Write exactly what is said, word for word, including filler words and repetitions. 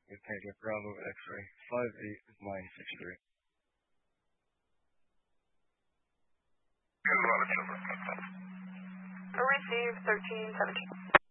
with Tango Bravo X-ray five eight nine six three. Receive thirteen seventeen.